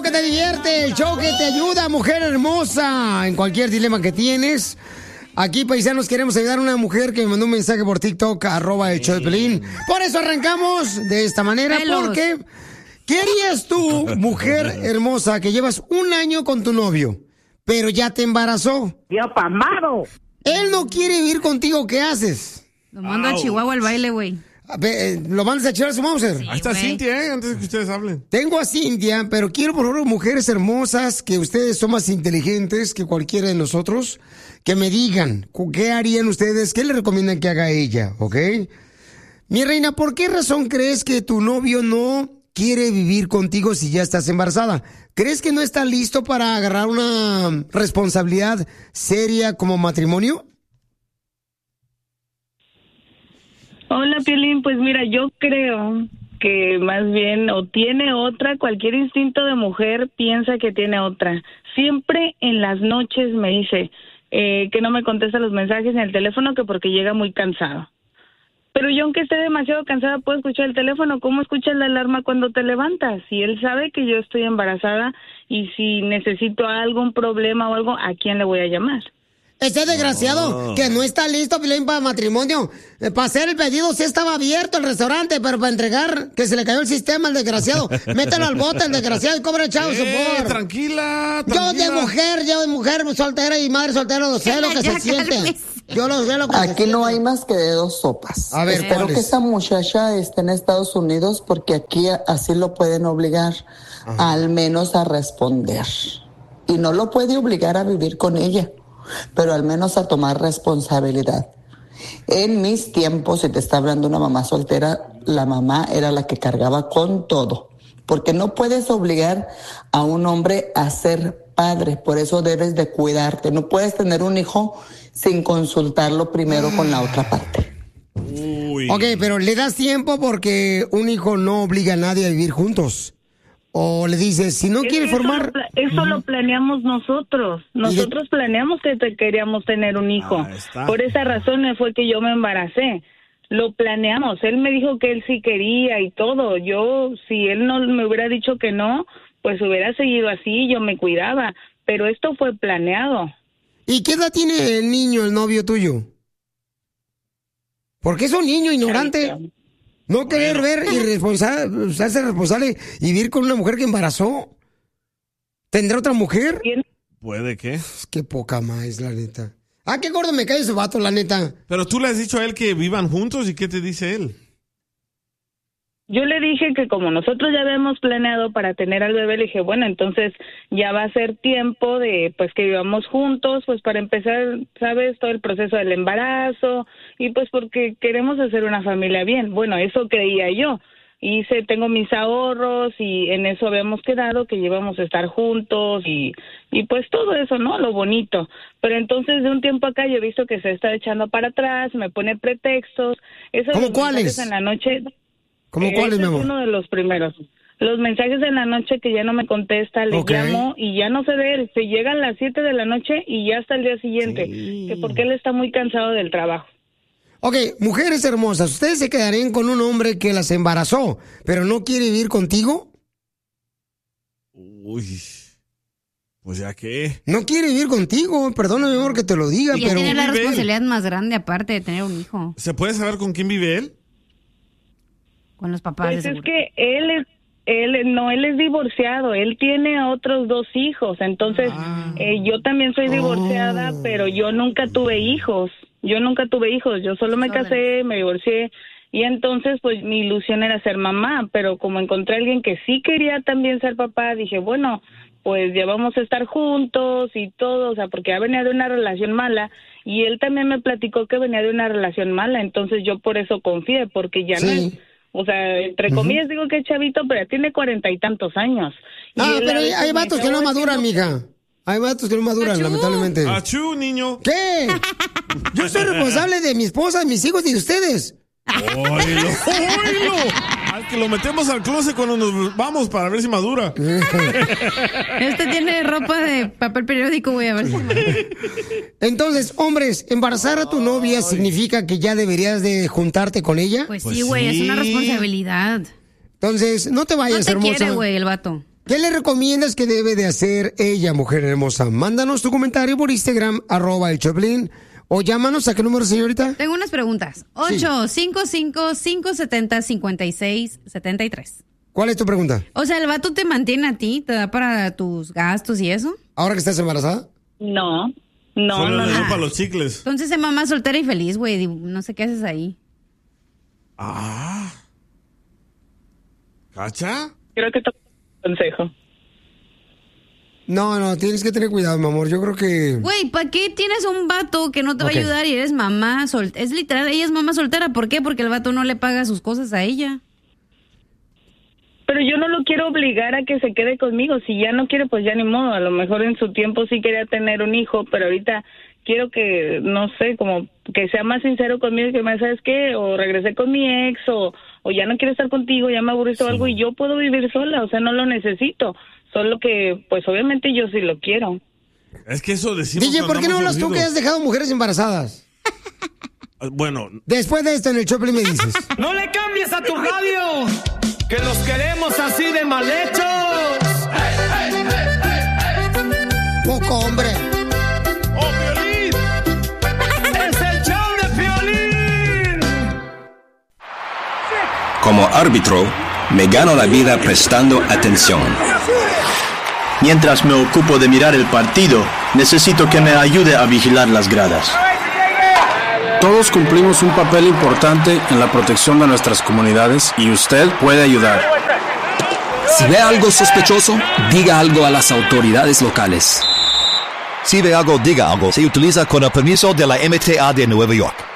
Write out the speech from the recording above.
que te divierte, el show que te ayuda, mujer hermosa, en cualquier dilema que tienes. Aquí, paisanos, queremos ayudar a una mujer que me mandó un mensaje por TikTok, @el show de Pelín. Por eso arrancamos de esta manera, porque ¿qué harías tú, mujer hermosa, que llevas un año con tu novio, pero ya te embarazó? ¡Dios pamado! Él no quiere vivir contigo, ¿qué haces? Lo mando a Chihuahua al baile, güey. ¿Lo mandas a echar a su Mauser? Sí, ahí está Cintia, antes de que ustedes hablen. Tengo a Cintia, pero quiero por favor, mujeres hermosas, que ustedes son más inteligentes que cualquiera de nosotros, que me digan, ¿qué harían ustedes? ¿Qué le recomiendan que haga ella? ¿Ok? Mi reina, ¿por qué razón crees que tu novio no quiere vivir contigo si ya estás embarazada? ¿Crees que no está listo para agarrar una responsabilidad seria como matrimonio? Hola, Piolín. Pues mira, yo creo que más bien o tiene otra, cualquier instinto de mujer piensa que tiene otra. Siempre en las noches me dice que no me contesta los mensajes en el teléfono, que porque llega muy cansado. Pero yo, aunque esté demasiado cansada, puedo escuchar el teléfono. ¿Cómo escuchas la alarma cuando te levantas? Si él sabe que yo estoy embarazada y si necesito algún problema o algo, ¿a quién le voy a llamar? Ese desgraciado que no está listo, Pilín, para matrimonio. Para hacer el pedido sí estaba abierto el restaurante, pero para entregar, que se le cayó el sistema al desgraciado. Mételo al bote, el desgraciado, y cobra chavo support. Tranquila. Yo de mujer soltera y madre soltera, lo sé lo que se siente. Yo lo sé lo que se siente. Aquí no hay más que de dos sopas. A ver, espero que esa muchacha esté en Estados Unidos, porque aquí así lo pueden obligar, al menos a responder. Y no lo puede obligar a vivir con ella, pero al menos a tomar responsabilidad. En mis tiempos, si te está hablando una mamá soltera, la mamá era la que cargaba con todo, porque no puedes obligar a un hombre a ser padre, por eso debes de cuidarte. No puedes tener un hijo sin consultarlo primero con la otra parte. Ok, pero ¿le das tiempo porque un hijo no obliga a nadie a vivir juntos? O le dices, si no quiere formar... Eso lo planeamos nosotros. Nosotros planeamos que queríamos tener un hijo. Por esa razón fue que yo me embaracé. Lo planeamos. Él me dijo que él sí quería y todo. Yo, si él no me hubiera dicho que no, pues hubiera seguido así, yo me cuidaba. Pero esto fue planeado. ¿Y qué edad tiene el niño, el novio tuyo? Porque es un niño ignorante. No querer ver irresponsable, hacerse responsable y vivir con una mujer que embarazó. ¿Tendrá otra mujer? ¿Puede que? Qué poca más, la neta. Ah, qué gordo me cae ese vato, la neta. Pero tú le has dicho a él que vivan juntos, ¿y qué te dice él? Yo le dije que como nosotros ya habíamos planeado para tener al bebé, le dije, bueno, entonces ya va a ser tiempo de pues que vivamos juntos, pues para empezar, ¿sabes? Todo el proceso del embarazo y pues porque queremos hacer una familia bien. Bueno, eso creía yo. Tengo mis ahorros y en eso habíamos quedado que íbamos a estar juntos y pues todo eso, ¿no? Lo bonito. Pero entonces de un tiempo acá yo he visto que se está echando para atrás, me pone pretextos. ¿Cómo cuáles? En la noche... ¿Cómo cuáles, mi amor? Es uno de los primeros. Los mensajes en la noche que ya no me contesta, le llamo y ya no sé de él. Se llegan a las 7 de la noche y ya hasta el día siguiente. Sí. Que porque él está muy cansado del trabajo. Ok, mujeres hermosas, ¿ustedes se quedarían con un hombre que las embarazó, pero no quiere vivir contigo? Uy, pues ya que... No quiere vivir contigo, perdóname, mi amor, que te lo diga, y pero... tiene la responsabilidad más grande aparte de tener un hijo. ¿Se puede saber con quién vive él? Con los papás. Pues es que él es divorciado, él tiene otros 2 hijos, entonces yo también soy divorciada, pero yo nunca tuve hijos, yo solo me casé, me divorcié, y entonces pues mi ilusión era ser mamá, pero como encontré a alguien que sí quería también ser papá, dije, bueno, pues ya vamos a estar juntos y todo, o sea, porque ya venía de una relación mala, y él también me platicó que venía de una relación mala, entonces yo por eso confié, porque ya no es... O sea, entre comillas digo que es chavito, pero tiene 40 y tantos años. Pero hay vatos que no maduran, mija. Hay vatos que no maduran, lamentablemente. ¡Achú, niño! ¿Qué? Yo soy responsable de mi esposa, de mis hijos y de ustedes. ¡Oílo! Al que lo metemos al closet cuando nos vamos para ver si madura. Tiene ropa de papel periódico, güey, a ver si... Entonces, hombres, embarazar a tu novia significa que ya deberías de juntarte con ella. Pues sí, güey, es una responsabilidad. Entonces, no te vayas, hermosa. No te quiere, güey, el vato. ¿Qué le recomiendas que debe de hacer ella, mujer hermosa? Mándanos tu comentario por Instagram, @el Choplin, o llámanos. ¿A qué número, señorita? Tengo unas preguntas. 855-570-5673. ¿Cuál es tu pregunta? O sea, ¿el vato te mantiene a ti? ¿Te da para tus gastos y eso? ¿Ahora que estás embarazada? No. Solo le dio para los chicles. Entonces es mamá soltera y feliz, güey. No sé qué haces ahí. ¿Cacha? Creo que toca un consejo. No, tienes que tener cuidado, mi amor. Yo creo que... Güey, ¿para qué tienes un vato que no te va a ayudar y eres mamá soltera? Es literal, ella es mamá soltera. ¿Por qué? Porque el vato no le paga sus cosas a ella. Pero yo no lo quiero obligar a que se quede conmigo. Si ya no quiere, pues ya ni modo. A lo mejor en su tiempo sí quería tener un hijo, pero ahorita quiero que, no sé, como que sea más sincero conmigo y que me, ¿sabes qué? O regresé con mi ex, o ya no quiero estar contigo, ya me aburriste o algo, y yo puedo vivir sola, o sea, no lo necesito. Solo que, pues obviamente yo sí lo quiero. Es que eso decimos. DJ, ¿por qué no hablas tú que has dejado mujeres embarazadas? Bueno. Después de esto en el Choplin me dices. ¡No le cambies a tu radio! ¡Que los queremos así de mal hechos! ¡Poco, hombre! ¡Oh, Piolín! ¡Es el show de Piolín! Como árbitro, me gano la vida prestando atención. Mientras me ocupo de mirar el partido, necesito que me ayude a vigilar las gradas. Todos cumplimos un papel importante en la protección de nuestras comunidades y usted puede ayudar. Si ve algo sospechoso, diga algo a las autoridades locales. Si ve algo, diga algo. Se utiliza con el permiso de la MTA de Nueva York.